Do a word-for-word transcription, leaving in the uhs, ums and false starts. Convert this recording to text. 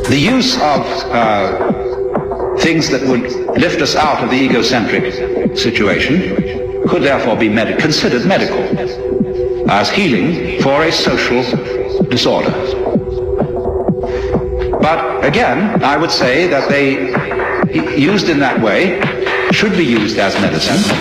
The use of uh, things that would lift us out of the egocentric situation could therefore be med- considered medical as healing for a social disorder. But again, I would say that they, used in that way, should be used as medicine.